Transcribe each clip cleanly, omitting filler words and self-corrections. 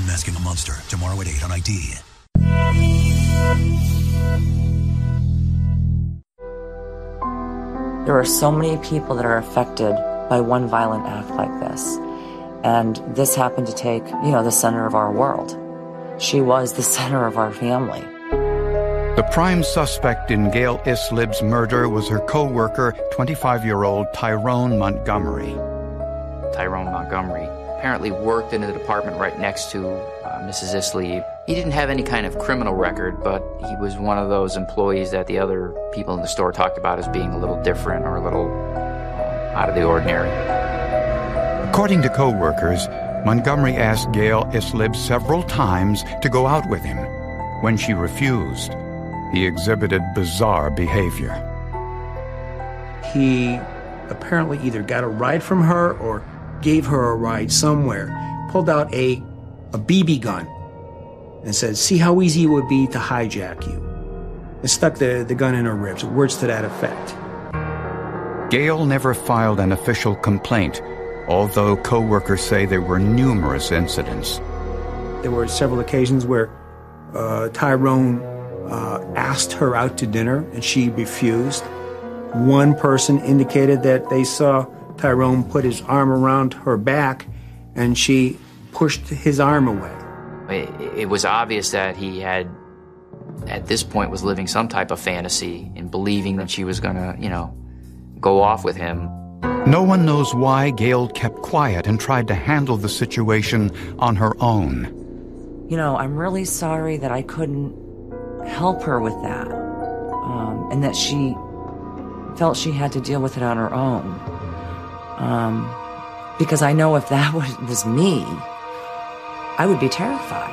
Unmasking the Monster, tomorrow at 8 on ID. There are so many people that are affected by one violent act like this. And this happened to take, the center of our world. She was the center of our family. The prime suspect in Gail Islib's murder was her co-worker, 25-year-old Tyrone Montgomery. Tyrone Montgomery apparently worked in the department right next to Mrs. Islib. He didn't have any kind of criminal record, but he was one of those employees that the other people in the store talked about as being a little different or a little out of the ordinary. According to co-workers, Montgomery asked Gail Islib several times to go out with him. When she refused, he exhibited bizarre behavior. He apparently either got a ride from her or gave her a ride somewhere, pulled out a BB gun and said, "See how easy it would be to hijack you," and stuck the gun in her ribs, words to that effect. Gail never filed an official complaint, although co-workers say there were numerous incidents. There were several occasions where Tyrone asked her out to dinner and she refused. One person indicated that they saw Tyrone put his arm around her back and she pushed his arm away. It was obvious that he had, at this point, was living some type of fantasy in believing that she was going to, go off with him. No one knows why Gail kept quiet and tried to handle the situation on her own. I'm really sorry that I couldn't help her with that, and that she felt she had to deal with it on her own. Because I know if that was me, I would be terrified.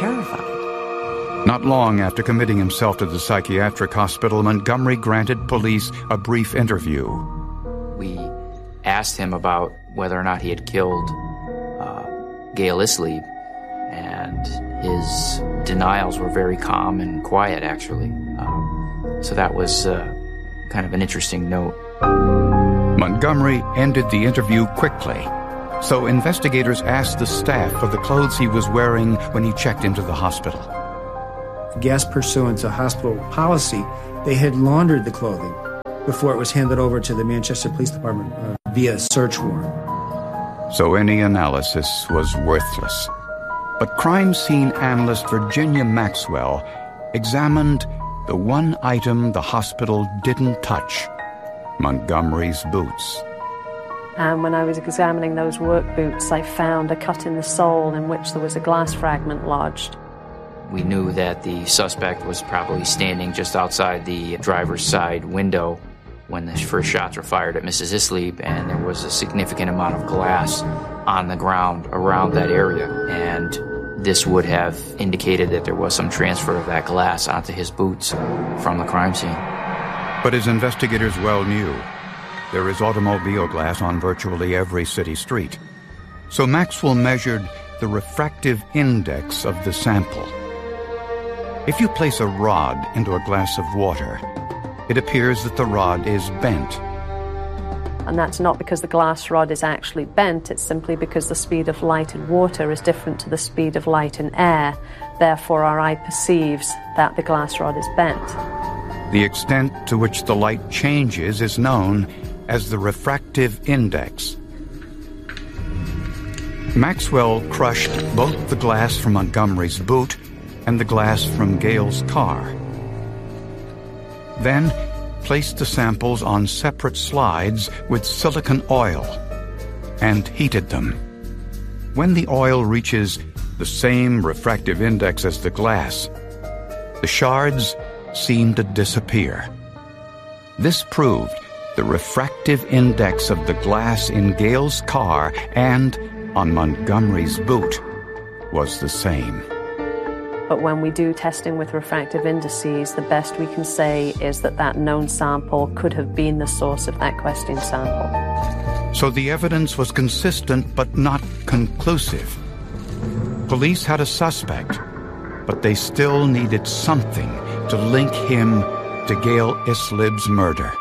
Not long after committing himself to the psychiatric hospital, Montgomery granted police a brief interview. We asked him about whether or not he had killed Gail Islib, and his denials were very calm and quiet, actually. So that was kind of an interesting note. Montgomery ended the interview quickly, so investigators asked the staff for the clothes he was wearing when he checked into the hospital. I guess pursuant to hospital policy, they had laundered the clothing before it was handed over to the Manchester Police Department via search warrant. So any analysis was worthless. But crime scene analyst Virginia Maxwell examined the one item the hospital didn't touch: Montgomery's boots. And when I was examining those work boots, I found a cut in the sole in which there was a glass fragment lodged. We knew that the suspect was probably standing just outside the driver's side window when the first shots were fired at Mrs. Islib, and there was a significant amount of glass on the ground around that area. And this would have indicated that there was some transfer of that glass onto his boots from the crime scene. But as investigators well knew, there is automobile glass on virtually every city street. So Maxwell measured the refractive index of the sample. If you place a rod into a glass of water, it appears that the rod is bent. And that's not because the glass rod is actually bent, it's simply because the speed of light in water is different to the speed of light in air. Therefore, our eye perceives that the glass rod is bent. The extent to which the light changes is known as the refractive index. Maxwell crushed both the glass from Montgomery's boot and the glass from Gail's car. Then placed the samples on separate slides with silicon oil and heated them. When the oil reaches the same refractive index as the glass, the shards seem to disappear. This proved the refractive index of the glass in Gail's car and on Montgomery's boot was the same. But when we do testing with refractive indices, the best we can say is that that known sample could have been the source of that question sample. So the evidence was consistent but not conclusive. Police had a suspect, but they still needed something to link him to Gail Islib's murder.